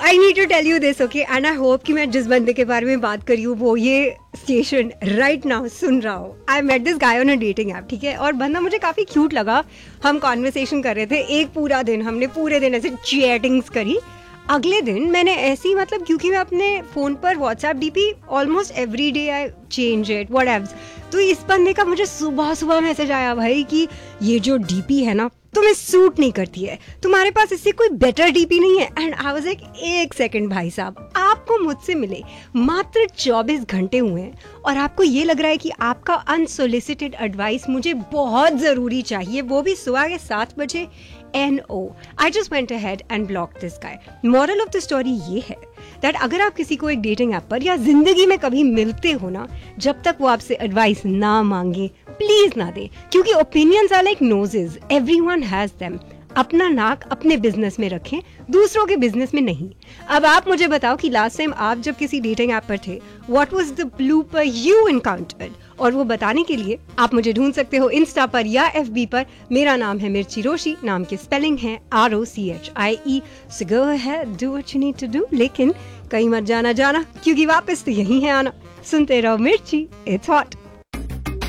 I need to tell you this, okay, and I hope कि मैं जिस बंदे के बारे में बात कर रही हूँ वो ये स्टेशन राइट नाउ सुन रहा हो. I met this guy on a dating app, ठीक है, और बंदा मुझे काफी क्यूट लगा. हम कॉन्वर्सेशन कर रहे थे एक पूरा दिन, हमने पूरे दिन ऐसे चैटिंग्स करी. अगले दिन मैंने ऐसी, मतलब क्योंकि मैं अपने फोन पर WhatsApp DP almost every day I change it whatever, तो इस बंदे का मुझे सुबह सुबह मैसेज आया भाई कि ये जो डीपी है ना तुम्हें सूट नहीं करती है, तुम्हारे पास इससे कोई बेटर डीपी नहीं है. एंड आई वाज लाइक एक सेकंड भाई साहब, आपको मुझसे मिले मात्र 24 घंटे हुए हैं और आपको ये लग रहा है कि आपका अनसोलिसिटेड एडवाइस मुझे बहुत जरूरी चाहिए, वो भी सुबह के 7 बजे. NO. I just went ahead and blocked this guy. Moral of the story ये है that अगर आप किसी को एक डेटिंग ऐप पर या जिंदगी में कभी मिलते हो ना, जब तक वो आपसे एडवाइस ना मांगे प्लीज ना दे, क्योंकि opinions are like noses, everyone has them. अपना नाक अपने बिजनेस में रखें, दूसरों के बिजनेस में नहीं. अब आप मुझे बताओ कि लास्ट टाइम आप जब किसी डेटिंग ऐप पर थे, what was the blooper you encountered, और वो बताने के लिए आप मुझे ढूंढ सकते हो इंस्टा पर या FB पर. मेरा नाम है मिर्ची रोशी, नाम की स्पेलिंग है ROCHIE. So go ahead, do what you need to do, लेकिन कहीं मत जाना क्योंकि वापस तो यही है आना. सुनते रहो मिर्ची, इट्स हॉट.